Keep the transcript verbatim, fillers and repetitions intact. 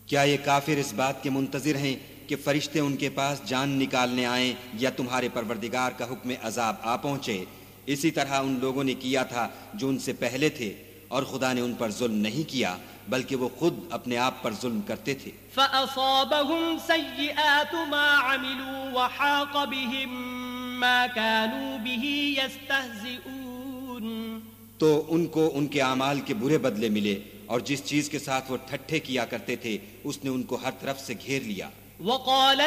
क्या ये काफिर इस बात के मुंतजिर हैं कि फरिश्ते उनके पास जान निकालने आएं या तुम्हारे परवरदिगार का हुक्म अजाब आ पहुंचे? इसी तरह उन लोगों ने किया था जो उनसे पहले थे, और खुदा ने उन पर जुल्म नहीं किया बल्कि वो खुद अपने आप पर जुल्म करते थे। फ़असाबहुम सय्यिआतु मा अमिलू वहाक़ बिहिम मा कानू बिही यस्तहज़िऊन। तो उनको उनके आमाल के बुरे बदले मिले, और जिस चीज के साथ वो ठट्ठे किया करते थे उसने उनको हर तरफ से घेर लिया। वक़ाल